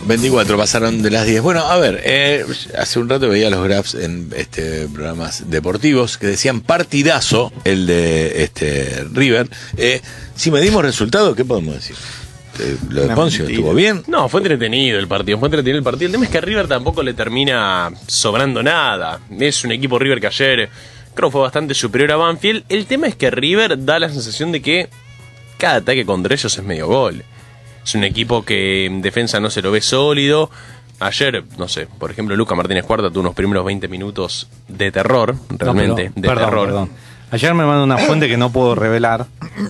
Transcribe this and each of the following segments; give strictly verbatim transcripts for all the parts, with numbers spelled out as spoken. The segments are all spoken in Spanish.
veinticuatro pasaron de las diez. Bueno, a ver, eh, hace un rato veía los graphs en este programas deportivos que decían partidazo el de este River. Eh, si medimos resultados, ¿qué podemos decir? Eh, lo de Poncio, ¿estuvo bien? No, fue entretenido el partido, fue entretenido el partido. El tema es que a River tampoco le termina sobrando nada. Es un equipo River que ayer creo fue bastante superior a Banfield. El tema es que River da la sensación de que cada ataque contra ellos es medio gol. Es un equipo que en defensa no se lo ve sólido. Ayer, no sé, por ejemplo, Lucas Martínez Cuarta tuvo unos primeros veinte minutos de terror, realmente, no, pero, de perdón, terror. Perdón. Ayer me mandó una fuente que no puedo revelar.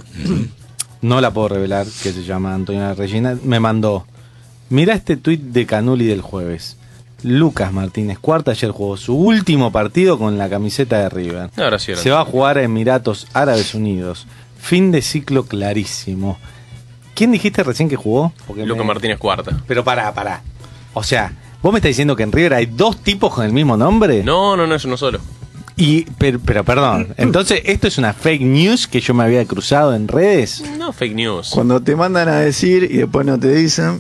No la puedo revelar, que se llama Antonio Regina. Me mandó, mira este tuit de Canuli del jueves. Lucas Martínez Cuarta ayer jugó su último partido con la camiseta de River. Ahora sí, ahora se va a jugar a Emiratos Árabes Unidos. Fin de ciclo clarísimo. ¿Quién dijiste recién que jugó? Porque Lucas me... Martínez Cuarta. Pero pará, pará. O sea, ¿vos me estás diciendo que en River hay dos tipos con el mismo nombre? No, no, no, es uno solo. Y, pero, pero perdón, entonces, ¿esto es una fake news que yo me había cruzado en redes? No, fake news. Cuando te mandan a decir y después no te dicen...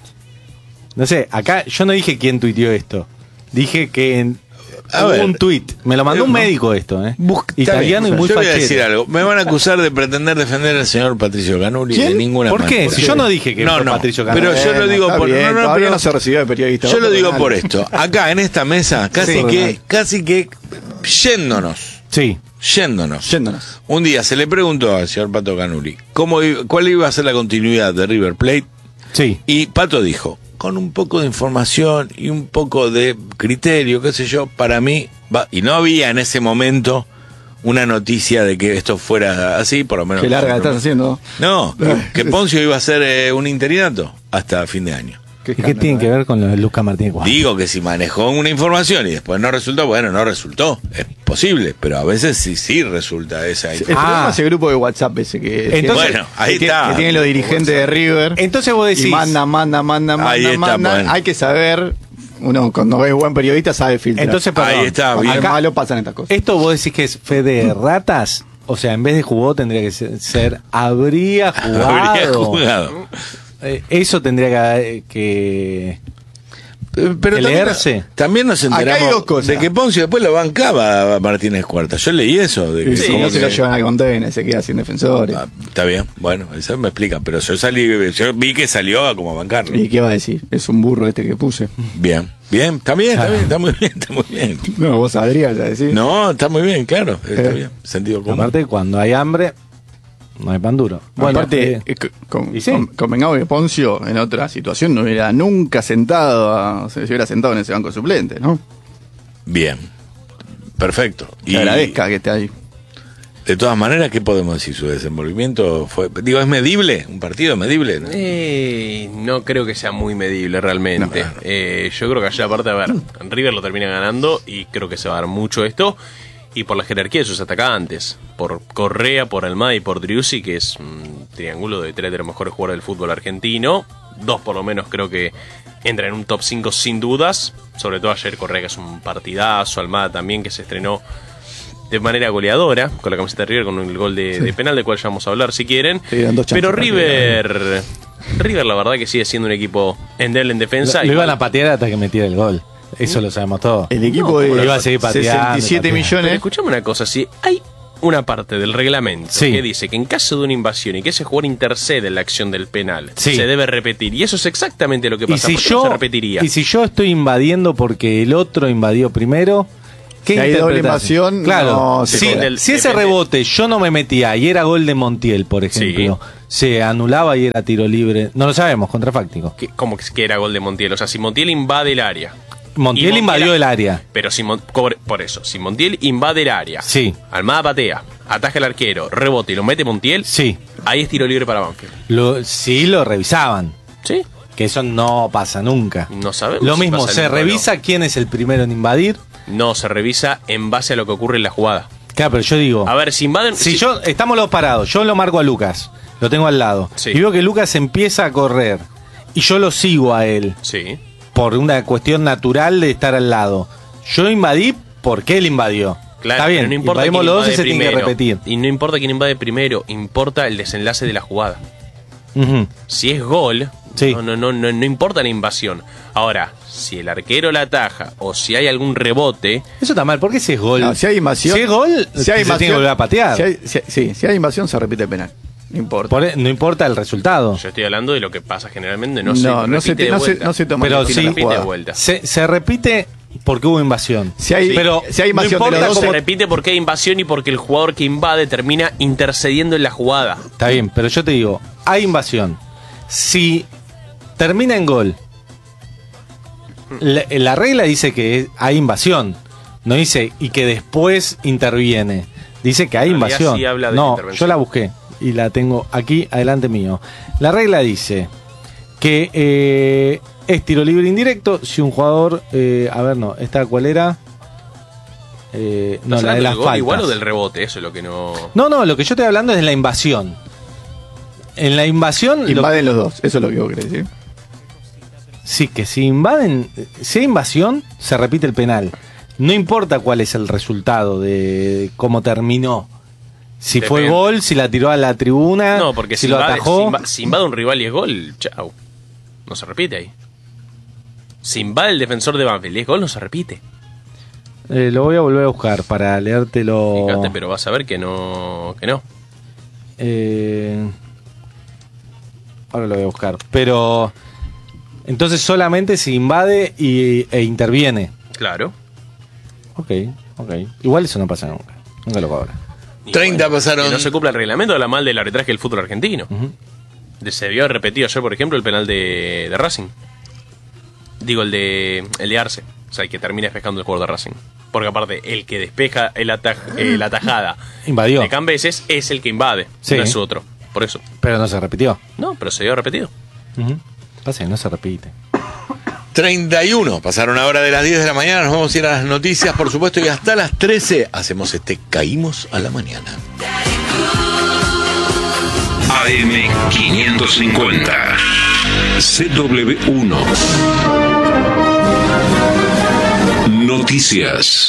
No sé, acá yo no dije quién tuiteó esto. Dije que en, A hubo ver, un tuit. Me lo mandó un médico esto, ¿eh? Busca- Italiano y muy Yo voy a fachero. decir algo. Me van a acusar de pretender defender al señor Patricio Canuli de ninguna ¿Por manera. qué? Si yo no dije que no, fue no, Patricio Canuli. Pero yo lo digo Está por... bien, no, no, todavía pero no se recibió de periodista. yo lo digo Dale. por esto. Acá, en esta mesa, casi Sí. que casi que yéndonos, Sí. yéndonos. Yéndonos. Un día se le preguntó al señor Pato Canuli cómo, iba- cuál iba a ser la continuidad de River Plate Sí. y Pato dijo, con un poco de información y un poco de criterio, qué sé yo, para mí, va, y no había en ese momento una noticia de que esto fuera así, por lo menos. Qué larga estás haciendo. No, que Poncio iba a ser eh, un interinato hasta fin de año. ¿Y qué tiene que ver con lo de Lucas Martínez Cuarta? Digo que si manejó una información y después no resultó, bueno, no resultó. Es posible, pero a veces sí, sí resulta esa El información. problema Ah. es ese grupo de WhatsApp ese que... Entonces- Bueno, ahí que tiene- está. Que tienen los dirigentes de River. Entonces vos decís... Y manda, manda, manda, manda, Ahí está, manda. bueno. Hay que saber... Uno cuando es buen periodista sabe filtrar. Entonces, perdón. Ahí está, cuando bien. es Acá- malo pasan estas cosas. ¿Esto vos decís que es fe de ratas? O sea, en vez de jugó tendría que ser, ser habría jugado. Habría jugado. Eh, Eso tendría que... que... Pero que también, leerse. también nos Acá hay enteramos dos cosas. de que Poncio después lo bancaba a Martínez Cuarta. Yo leí eso. De que, Y si como no se que- lo llevan a container, se queda sin defensores. Ah, está bien, bueno, eso me explica. Pero yo salí, yo vi que salió a como a bancarlo. ¿Y qué va a decir? Es un burro este que puse. Bien, bien, está bien, está bien, está muy bien, está muy bien. No, vos sabrías a decir. No, está muy bien, claro, está Eh. bien. Sentido común. Aparte, cuando hay hambre, no hay pan duro. Bueno, aparte, eh, eh, con, y sí. con- convengamos que Poncio en otra situación no hubiera nunca sentado, a- se hubiera sentado en ese banco suplente, ¿no? Bien, perfecto. Que agradezca que esté ahí. De todas maneras, ¿qué podemos decir? Su desenvolvimiento fue, digo, ¿es medible? ¿Un partido medible? ¿No? Eh, no creo que sea muy medible realmente. No. Eh, yo creo que allá aparte, a ver, River lo termina ganando y creo que se va a dar mucho esto. Y por la jerarquía de sus atacantes, por Correa, por Almada y por Driussi, que es un triángulo de tres de los mejores jugadores del fútbol argentino. Dos por lo menos creo que entran en un top cinco sin dudas. Sobre todo ayer Correa, que es un partidazo, Almada también, que se estrenó de manera goleadora con la camiseta de River, con el gol de, Sí. de penal, del cual ya vamos a hablar si quieren. Sí, eran dos chances Pero para River, River la verdad que sigue siendo un equipo endeble en defensa. lo Igual- iban a patear hasta que metiera el gol. Eso lo sabemos todos. El equipo No, de lo iba a seguir pateando, sesenta y siete pateando. Pero millones. escuchame una cosa, si hay una parte del reglamento Sí. que dice que en caso de una invasión y que ese jugador intercede en la acción del penal, Sí. se debe repetir. Y eso es exactamente lo que Y pasa. si, ¿Por qué yo, no se repetiría? y si yo estoy invadiendo porque el otro invadió primero, ¿qué Si hay doble interpretación? invasión, Claro, no se si, cobra. Del- si ese depende. rebote yo no me metía y era gol de Montiel, por ejemplo, se anulaba y era tiro libre. No lo sabemos, contrafáctico. ¿Qué- ¿Cómo que era gol de Montiel? O sea, si Montiel invade el área. Montiel Y invadió Montiel- el área. Pero si Mon- por, por eso, si Montiel invade el área, Sí. Almada patea, ataja el arquero, rebote y lo mete Montiel, Sí, ahí es tiro libre para Banfield. lo, sí lo revisaban. ¿Sí? Que eso no pasa nunca. No sabemos. Lo si mismo, pasa se nunca o no. revisa quién es el primero en invadir. No, se revisa en base a lo que ocurre en la jugada. Claro, pero yo digo, A ver, si invaden... si yo estamos los parados, yo lo marco a Lucas, lo tengo al lado, Sí. y veo que Lucas empieza a correr y yo lo sigo a él Sí. por una cuestión natural de estar al lado. Yo invadí porque él invadió. Claro, Está bien, pero no importa invadimos quién los dos y invade se tiene que primero. repetir. Y no importa quién invade primero, importa el desenlace de la jugada. Ujú. Si es gol, Sí. No, no, no, no, no importa la invasión. Ahora, si el arquero la ataja o si hay algún rebote... Eso está mal, porque si es gol... No, si hay invasión... Si es gol, si hay se tiene que volver a patear. Si hay, si, sí, si hay invasión se repite el penal. No importa. Por- no importa el resultado. Yo estoy hablando de lo que pasa generalmente, no, No, se no repite se, te- de no se, vuelta. no se toma Pero el sí, tiro de la repite jugada. de vuelta. Se, se repite porque hubo invasión. Si hay, pero si hay invasión no de importa los dos, Se cómo- repite porque hay invasión y porque el jugador que invade termina intercediendo en la jugada. Está bien, pero yo te digo, hay invasión. Si termina en gol, la, la regla dice que hay invasión. No dice y que después interviene. Dice que hay En realidad invasión. sí habla de no, intervención. yo la busqué y la tengo aquí adelante mío. La regla dice que eh, es tiro libre indirecto si un jugador, eh, a ver, no, esta cuál era, eh, no, ¿Estás la de hablando las del gol igual o faltas. del rebote? Eso es lo que no... No, no, lo que yo estoy hablando es de la invasión. En la invasión, lo- Invaden los dos, eso es lo que vos querés decir. sí, que si invaden, si hay invasión, se repite el penal. No importa cuál es el resultado de cómo terminó. Si fue Depende. gol, si la tiró a la tribuna, No, porque si, si, lo invade, atajó. si, inva- si invade un rival y es gol, chau. No se repite ahí. Si invade el defensor de Banfield y es gol, no se repite. Eh, lo voy a volver a buscar para leértelo. Fíjate, pero vas a ver que no. Que no. Eh, ahora lo voy a buscar. Pero entonces solamente si invade y, e interviene. Claro. Ok, ok. Igual eso no pasa nunca. Nunca lo cobra. Y treinta pasaron. Que no se cumpla el reglamento, habla mal del arbitraje del fútbol argentino. Ujú. De- Se vio repetido ayer, por ejemplo, el penal de, de Racing. Digo, el de el de Arce. O sea, el que termina despejando el jugador de Racing. Porque aparte, el que despeja el ataj- eh, la tajada Invadió. de Cambeses es el que invade, Sí. no es otro. Por eso. Pero no se repitió. No, pero se vio repetido. Ujú. Pasa que no se repite. treinta y uno, pasaron ahora de las diez de la mañana, nos vamos a ir a las noticias, por supuesto, y hasta las trece hacemos este Caímos a la Mañana. A M quinientos cincuenta. C W uno. Noticias.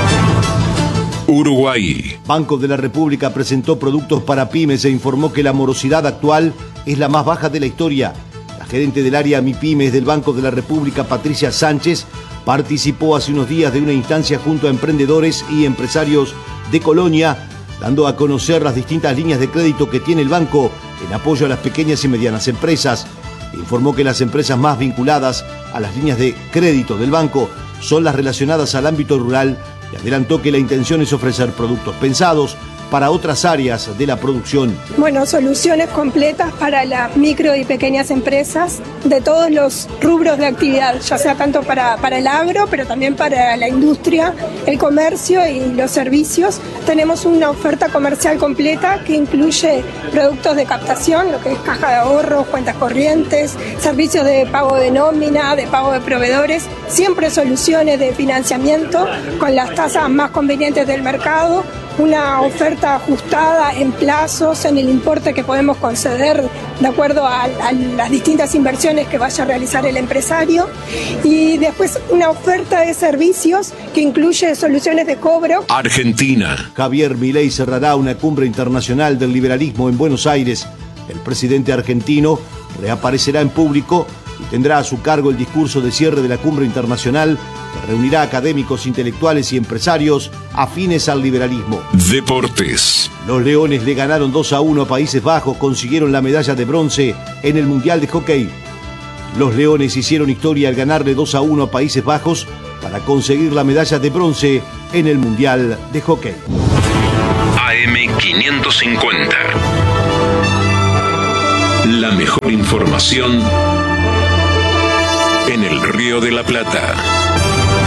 Uruguay. Banco de la República presentó productos para pymes e informó que la morosidad actual es la más baja de la historia. La gerente del área MIPYMES del Banco de la República, Patricia Sánchez, participó hace unos días de una instancia junto a emprendedores y empresarios de Colonia, dando a conocer las distintas líneas de crédito que tiene el banco en apoyo a las pequeñas y medianas empresas. Informó que las empresas más vinculadas a las líneas de crédito del banco son las relacionadas al ámbito rural y adelantó que la intención es ofrecer productos pensados para otras áreas de la producción. Bueno, soluciones completas para las micro y pequeñas empresas de todos los rubros de actividad, ya sea tanto para, para el agro, pero también para la industria, el comercio y los servicios. Tenemos una oferta comercial completa que incluye productos de captación, lo que es caja de ahorros, cuentas corrientes, servicios de pago de nómina, de pago de proveedores, siempre soluciones de financiamiento con las tasas más convenientes del mercado, una oferta ajustada en plazos, en el importe que podemos conceder de acuerdo a, a las distintas inversiones que vaya a realizar el empresario, y después una oferta de servicios que incluye soluciones de cobro. Argentina. Javier Milei cerrará una cumbre internacional del liberalismo en Buenos Aires. El presidente argentino reaparecerá en público y tendrá a su cargo el discurso de cierre de la cumbre internacional que reunirá académicos, intelectuales y empresarios afines al liberalismo. Deportes. Los Leones le ganaron dos a uno a Países Bajos, consiguieron la medalla de bronce en el Mundial de Hockey. Los Leones hicieron historia al ganarle dos a uno a Países Bajos para conseguir la medalla de bronce en el Mundial de Hockey. A M quinientos cincuenta. La mejor información en el Río de la Plata.